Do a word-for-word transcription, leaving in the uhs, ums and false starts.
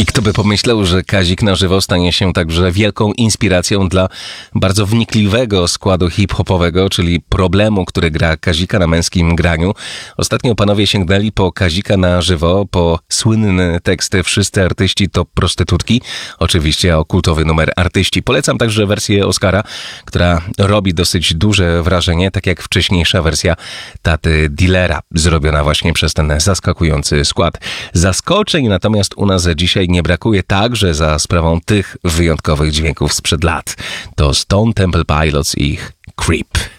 Kto by pomyślał, że Kazik na żywo stanie się także wielką inspiracją dla bardzo wnikliwego składu hip-hopowego, czyli problemu, który gra Kazika na męskim graniu. Ostatnio panowie sięgnęli po Kazika na żywo, po słynny tekst Wszyscy artyści to prostytutki. Oczywiście o kultowy numer Artyści. Polecam także wersję Oskara, która robi dosyć duże wrażenie, tak jak wcześniejsza wersja Taty Dealera, zrobiona właśnie przez ten zaskakujący skład. Zaskoczeń natomiast u nas dzisiaj nie brakuje także za sprawą tych wyjątkowych dźwięków sprzed lat. To Stone Temple Pilots i ich Creep.